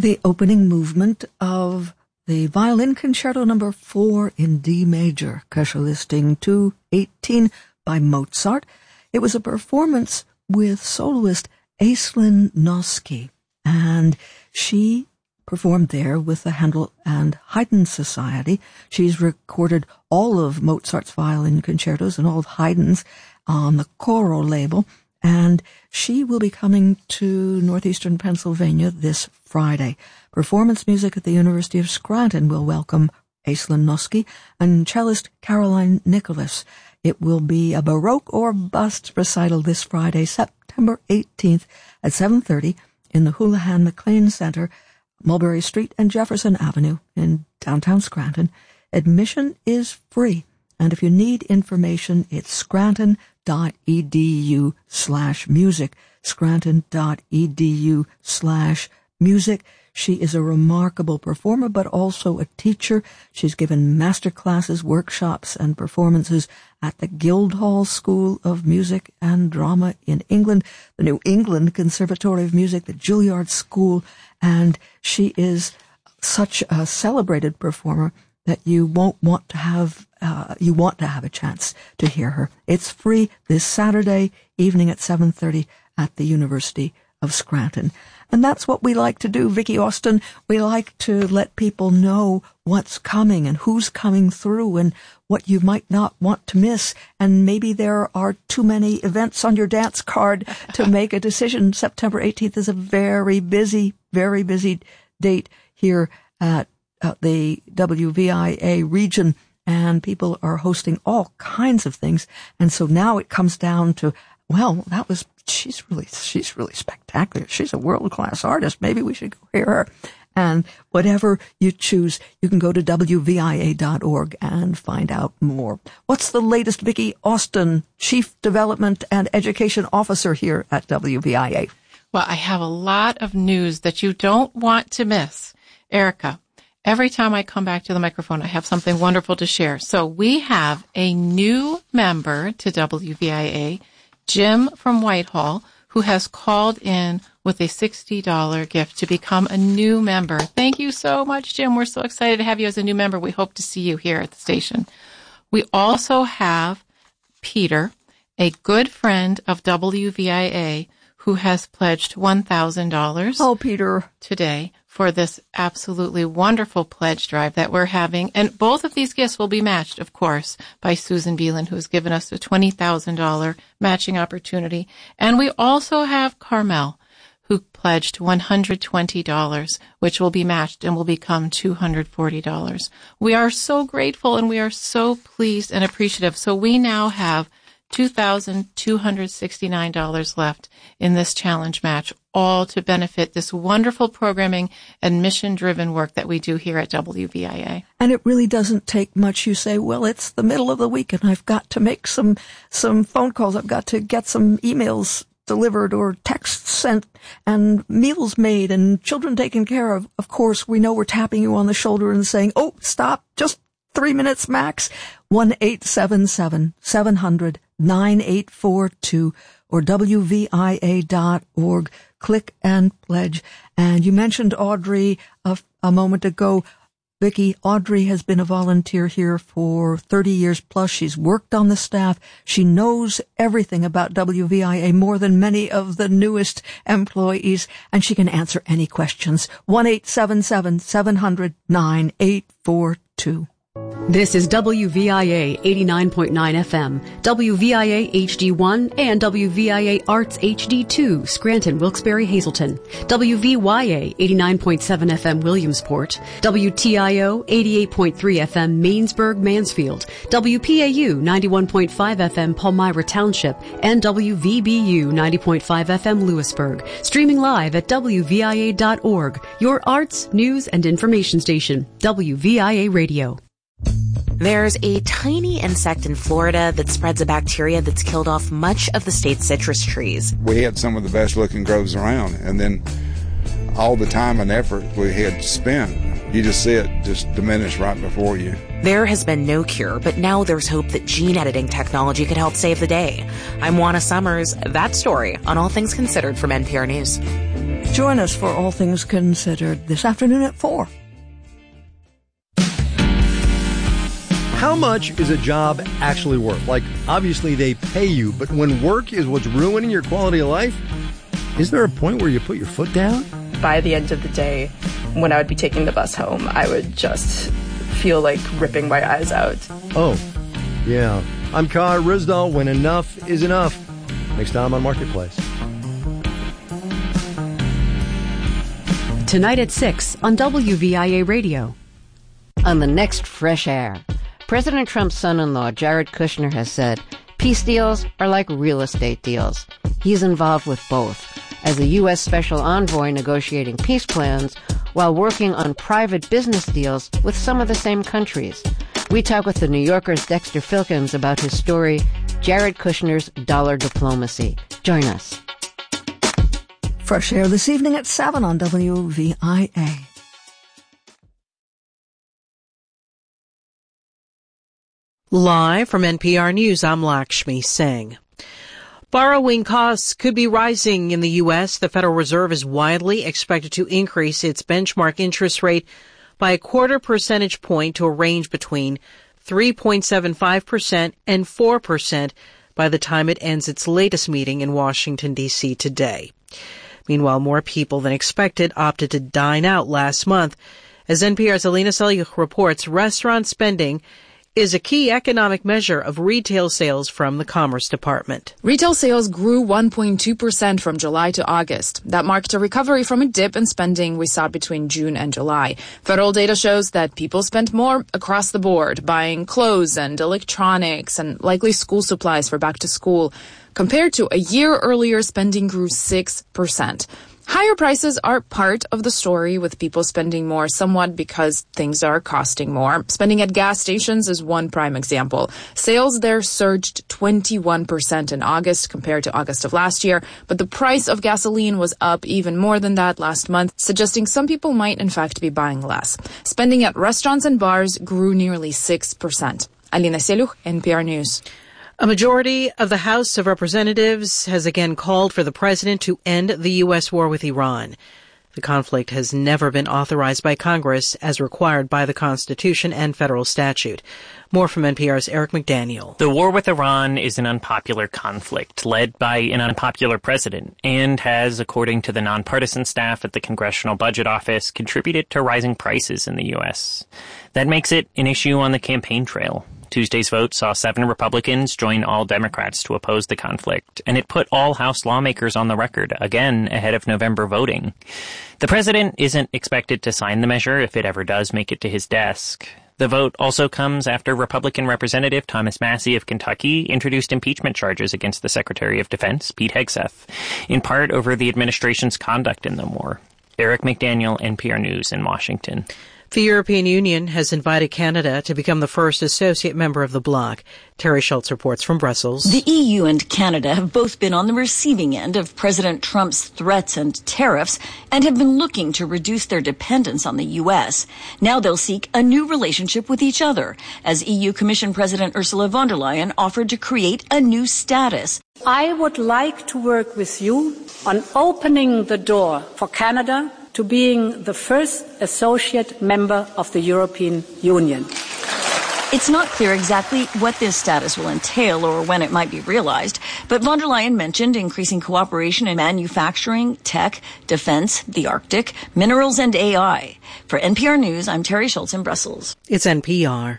the opening movement of the Violin Concerto No. 4 in D major, Köchel Listing 218 by Mozart. It was a performance with soloist Aislinn Noski, and she performed there with the Handel and Haydn Society. She's recorded all of Mozart's violin concertos and all of Haydn's on the Coro label, and she will be coming to northeastern Pennsylvania this Friday. Performance music at the University of Scranton will welcome Aislinn Noski and cellist Caroline Nicholas. It will be a Baroque or Bust recital this Friday, September 18th at 7:30 in the Houlihan McLean Center, Mulberry Street and Jefferson Avenue in downtown Scranton. Admission is free, and if you need information, it's scranton.edu/music, scranton.edu/music. She is a remarkable performer, but also a teacher. She's given master classes, workshops, and performances at the Guildhall School of Music and Drama in England, the New England Conservatory of Music, the Juilliard School, and she is such a celebrated performer that you want to have a chance to hear her. It's free this Saturday evening at 7:30 at the University of Scranton. And that's what we like to do, Vicki Austin. We like to let people know what's coming and who's coming through and what you might not want to miss. And maybe there are too many events on your dance card to make a decision. September 18th is a very busy date here at the WVIA region, and people are hosting all kinds of things. And so now it comes down to, well, she's really spectacular. She's a world-class artist. Maybe we should go hear her. And whatever you choose, you can go to WVIA.org and find out more. What's the latest, Vicki Austin, Chief Development and Education Officer here at WVIA? Well, I have a lot of news that you don't want to miss. Erica, every time I come back to the microphone, I have something wonderful to share. So we have a new member to WVIA, Jim from Whitehall, who has called in with a $60 gift to become a new member. Thank you so much, Jim. We're so excited to have you as a new member. We hope to see you here at the station. We also have Peter, a good friend of WVIA, who has pledged $1,000. Oh, Peter. Today for this absolutely wonderful pledge drive that we're having. And both of these gifts will be matched, of course, by Susan Beelan, who has given us a $20,000 matching opportunity. And we also have Carmel, who pledged $120, which will be matched and will become $240. We are so grateful and we are so pleased and appreciative. So we now have $2,269 left in this challenge match, all to benefit this wonderful programming and mission-driven work that we do here at WVIA. And it really doesn't take much. You say, well, it's the middle of the week and I've got to make some phone calls. I've got to get some emails delivered or texts sent and meals made and children taken care of. Of course, we know we're tapping you on the shoulder and saying, oh, stop, just 3 minutes max. 1-877-700-9842 or WVIA.org. Click and pledge. And you mentioned Audrey a moment ago. Vicki, Audrey has been a volunteer here for 30 years plus. She's worked on the staff. She knows everything about WVIA, more than many of the newest employees, and she can answer any questions. 1-877-700-9842. This is WVIA 89.9 FM, WVIA HD1, and WVIA Arts HD2, Scranton, Wilkes-Barre, Hazleton, WVYA 89.7 FM, Williamsport, WTIO 88.3 FM, Mainsburg, Mansfield, WPAU 91.5 FM, Palmyra Township, and WVBU 90.5 FM, Lewisburg. Streaming live at WVIA.org, your arts, news, and information station, WVIA Radio. There's a tiny insect in Florida that spreads a bacteria that's killed off much of the state's citrus trees. We had some of the best looking groves around, and then all the time and effort we had spent, you just see it just diminish right before you. There has been no cure, but now there's hope that gene editing technology could help save the day. I'm Juana Summers. That story on All Things Considered from NPR News. Join us for All Things Considered this afternoon at 4. How much is a job actually worth? Like, obviously they pay you, but when work is what's ruining your quality of life, is there a point where you put your foot down? By the end of the day, when I would be taking the bus home, I would just feel like ripping my eyes out. Oh, yeah. I'm Kai Ryssdal when enough is enough. Next time on Marketplace. Tonight at 6 on WVIA Radio. On the next Fresh Air, President Trump's son-in-law, Jared Kushner, has said peace deals are like real estate deals. He's involved with both, as a U.S. Special Envoy negotiating peace plans while working on private business deals with some of the same countries. We talk with the New Yorker's Dexter Filkins about his story, Jared Kushner's Dollar Diplomacy. Join us. Fresh Air this evening at 7 on WVIA. Live from NPR News, I'm Lakshmi Singh. Borrowing costs could be rising in the U.S. The Federal Reserve is widely expected to increase its benchmark interest rate by 0.25 percentage point to a range between 3.75% and 4% by the time it ends its latest meeting in Washington, D.C. today. Meanwhile, more people than expected opted to dine out last month. As NPR's Alina Selyukh reports, restaurant spending is a key economic measure of retail sales from the Commerce Department. Retail sales grew 1.2% from July to August. That marked a recovery from a dip in spending we saw between June and July. Federal data shows that people spent more across the board, buying clothes and electronics and likely school supplies for back to school. Compared to a year earlier, spending grew 6%. Higher prices are part of the story, with people spending more somewhat because things are costing more. Spending at gas stations is one prime example. Sales there surged 21% in August compared to August of last year, but the price of gasoline was up even more than that last month, suggesting some people might in fact be buying less. Spending at restaurants and bars grew nearly 6%. Alina Selyukh, NPR News. A majority of the House of Representatives has again called for the president to end the U.S. war with Iran. The conflict has never been authorized by Congress as required by the Constitution and federal statute. More from NPR's Eric McDaniel. The war with Iran is an unpopular conflict led by an unpopular president and has, according to the nonpartisan staff at the Congressional Budget Office, contributed to rising prices in the U.S. That makes it an issue on the campaign trail. Tuesday's vote saw 7 Republicans join all Democrats to oppose the conflict, and it put all House lawmakers on the record, again ahead of November voting. The president isn't expected to sign the measure if it ever does make it to his desk. The vote also comes after Republican Representative Thomas Massie of Kentucky introduced impeachment charges against the Secretary of Defense, Pete Hegseth, in part over the administration's conduct in the war. Eric McDaniel, NPR News in Washington. The European Union has invited Canada to become the first associate member of the bloc. Terry Schultz reports from Brussels. The EU and Canada have both been on the receiving end of President Trump's threats and tariffs and have been looking to reduce their dependence on the U.S. Now they'll seek a new relationship with each other, as EU Commission President Ursula von der Leyen offered to create a new status. I would like to work with you on opening the door for Canada to being the first associate member of the European Union. It's not clear exactly what this status will entail or when it might be realized, but von der Leyen mentioned increasing cooperation in manufacturing, tech, defense, the Arctic, minerals, and AI. For NPR News, I'm Terry Schultz in Brussels. It's NPR.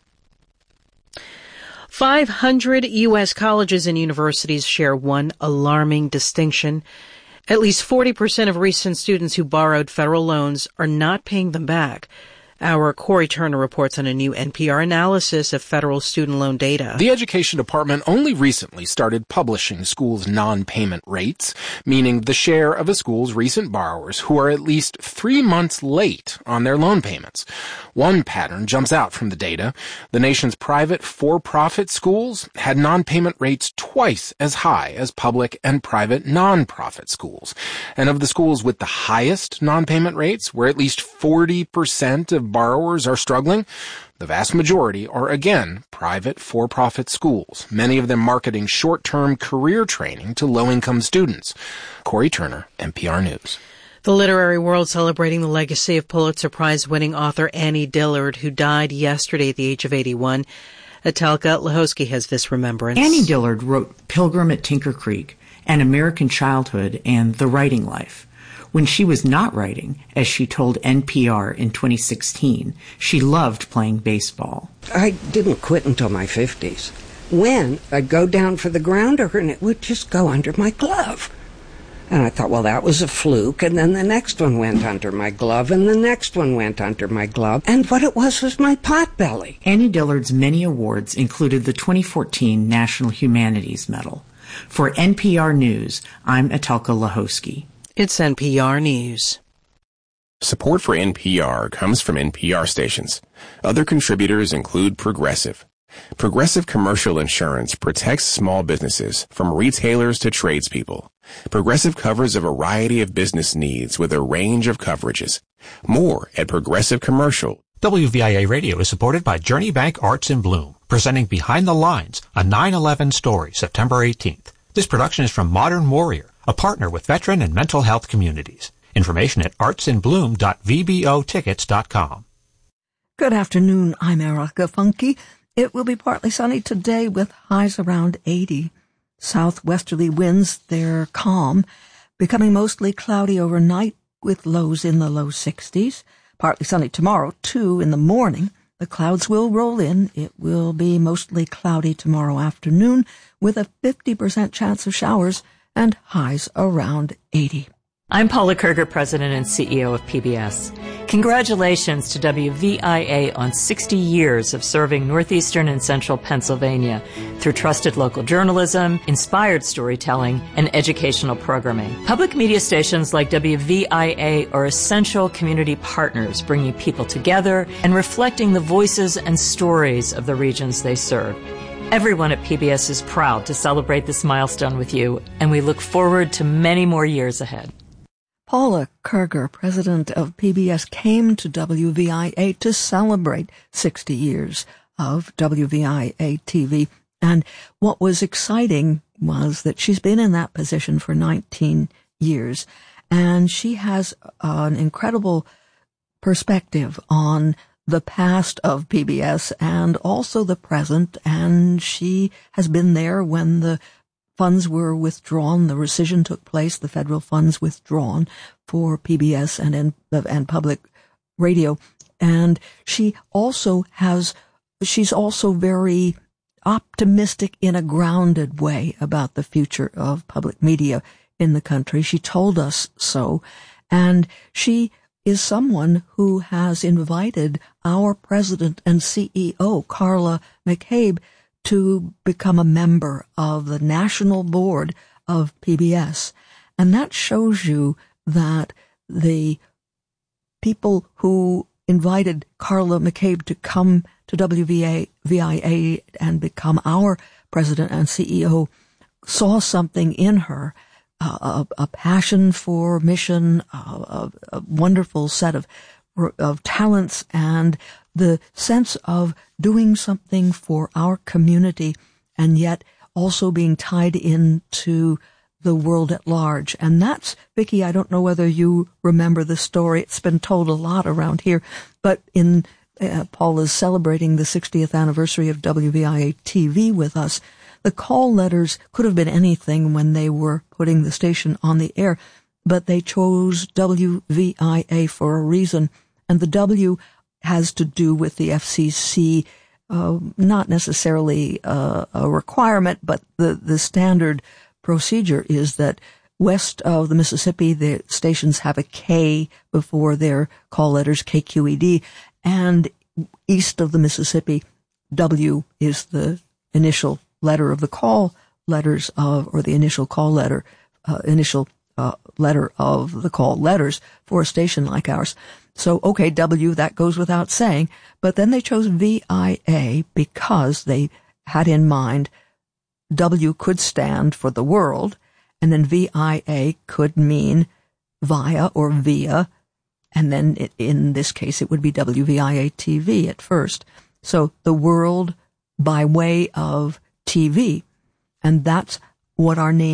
500 U.S. colleges and universities share one alarming distinction. At least 40% of recent students who borrowed federal loans are not paying them back. Our Corey Turner reports on a new NPR analysis of federal student loan data. The Education Department only recently started publishing schools' non-payment rates, meaning the share of a school's recent borrowers who are at least 3 months late on their loan payments. One pattern jumps out from the data. The nation's private for-profit schools had non-payment rates twice as high as public and private non-profit schools. And of the schools with the highest non-payment rates, where at least 40% of borrowers are struggling, the vast majority are, again, private for-profit schools, many of them marketing short-term career training to low-income students. Corey Turner, NPR News. The literary world celebrating the legacy of Pulitzer Prize-winning author Annie Dillard, who died yesterday at the age of 81. Etelka Lahosky has this remembrance. Annie Dillard wrote Pilgrim at Tinker Creek, An American Childhood, and The Writing Life. When she was not writing, as she told NPR in 2016, she loved playing baseball. I didn't quit until my 50s. When I'd go down for the grounder and it would just go under my glove. And I thought, well, that was a fluke. And then the next one went under my glove, and the next one went under my glove. And what it was my pot belly. Annie Dillard's many awards included the 2014 National Humanities Medal. For NPR News, I'm Etelka Lahosky. It's NPR News. Support for NPR comes from NPR stations. Other contributors include Progressive. Progressive Commercial Insurance protects small businesses from retailers to tradespeople. Progressive covers a variety of business needs with a range of coverages. More at Progressive Commercial. WVIA Radio is supported by Journey Bank Arts in Bloom, presenting Behind the Lines, a 9/11 story, September 18th. This production is from Modern Warrior, a partner with veteran and mental health communities. Information at artsinbloom.vbotickets.com. Good afternoon. I'm Erica Funke. It will be partly sunny today with highs around 80. Southwesterly winds, they're calm, becoming mostly cloudy overnight with lows in the low 60s. Partly sunny tomorrow, too, in the morning. The clouds will roll in. It will be mostly cloudy tomorrow afternoon with a 50% chance of showers and highs around 80. I'm Paula Kerger, President and CEO of PBS. Congratulations to WVIA on 60 years of serving northeastern and central Pennsylvania through trusted local journalism, inspired storytelling, and educational programming. Public media stations like WVIA are essential community partners, bringing people together and reflecting the voices and stories of the regions they serve. Everyone at PBS is proud to celebrate this milestone with you, and we look forward to many more years ahead. Paula Kerger, president of PBS, came to WVIA to celebrate 60 years of WVIA TV. And what was exciting was that she's been in that position for 19 years. And she has an incredible perspective on the past of PBS and also the present. And she has been there when the funds were withdrawn, the rescission took place, the federal funds withdrawn for PBS and public radio. And she's also very optimistic in a grounded way about the future of public media in the country. She told us so. And she is someone who has invited our president and CEO, Carla McCabe, to become a member of the national board of PBS. And that shows you that the people who invited Carla McCabe to come to WVIA and become our president and CEO saw something in her, a passion for mission, a wonderful set of talents, and the sense of doing something for our community and yet also being tied into the world at large. And that's, Vicki, I don't know whether you remember the story. It's been told a lot around here, but in Paula's celebrating the 60th anniversary of WVIA TV with us, the call letters could have been anything when they were putting the station on the air, but they chose WVIA for a reason. And the W has to do with the FCC, not necessarily a requirement, but the standard procedure is that west of the Mississippi, the stations have a K before their call letters, KQED, and east of the Mississippi, W is the initial letter of the call letters of, or the initial call letter, letter of the call letters for a station like ours. So, okay, W, that goes without saying, but then they chose VIA because they had in mind W could stand for the world, and then VIA could mean via or via, and then in this case it would be WVIA TV at first. So the world by way of TV, and that's what our name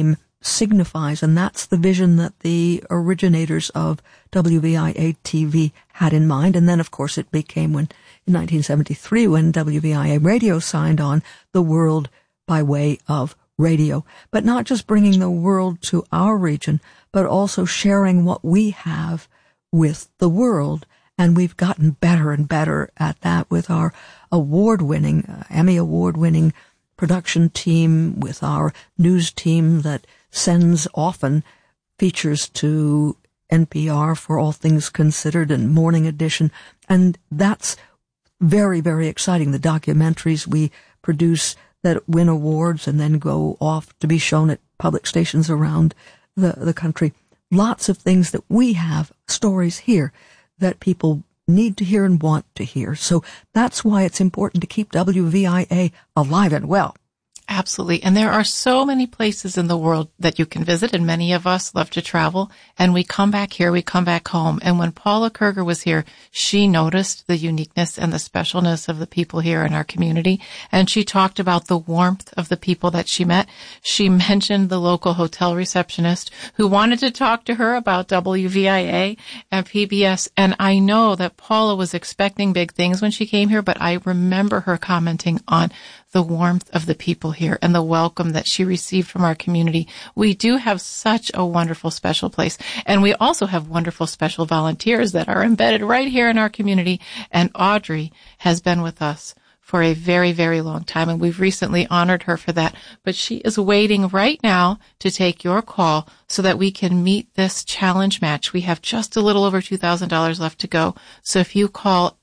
signifies, and that's the vision that the originators of WVIA-TV had in mind. And then, of course, it became in 1973 when WVIA Radio signed on the world by way of radio. But not just bringing the world to our region, but also sharing what we have with the world. And we've gotten better and better at that with our award-winning, Emmy Award-winning production team, with our news team that sends often features to NPR for All Things Considered and Morning Edition. And that's very, very exciting. The documentaries we produce that win awards and then go off to be shown at public stations around the country. Lots of things that we have, stories here that people need to hear and want to hear. So that's why it's important to keep WVIA alive and well. Absolutely. And there are so many places in the world that you can visit, and many of us love to travel. And we come back here, we come back home. And when Paula Kerger was here, she noticed the uniqueness and the specialness of the people here in our community. And she talked about the warmth of the people that she met. She mentioned the local hotel receptionist who wanted to talk to her about WVIA and PBS. And I know that Paula was expecting big things when she came here, but I remember her commenting on the warmth of the people here and the welcome that she received from our community. We do have such a wonderful special place. And we also have wonderful special volunteers that are embedded right here in our community. And Audrey has been with us for a very, very long time, and we've recently honored her for that. But she is waiting right now to take your call so that we can meet this challenge match. We have just a little over $2,000 left to go. So if you call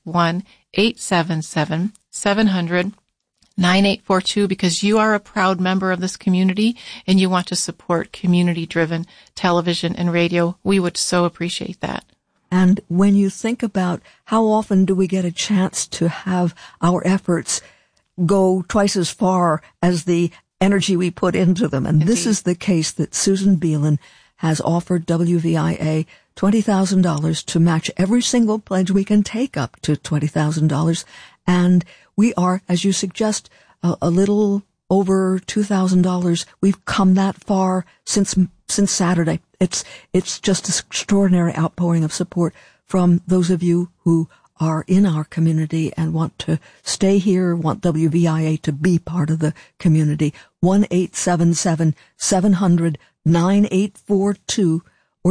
1-877-700 9842 because you are a proud member of this community and you want to support community-driven television and radio, we would so appreciate that. And when you think about how often do we get a chance to have our efforts go twice as far as the energy we put into them, and this is the case that Susan Beelan has offered WVIA $20,000 to match every single pledge we can take up to $20,000. And we are, as you suggest, a little over $2,000. We've come that far since Saturday. It's just an extraordinary outpouring of support from those of you who are in our community and want to stay here, want WVIA to be part of the community. 1-877-700-9842 or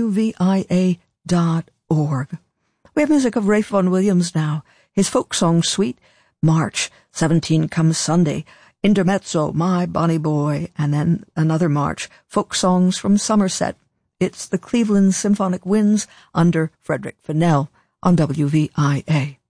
WVIA.org. We have music of Ralph Vaughan Williams now. His folk song suite, March, 17 Comes Sunday, Intermezzo, My Bonnie Boy, and then another march, folk songs from Somerset. It's the Cleveland Symphonic Winds under Frederick Fennell on WVIA.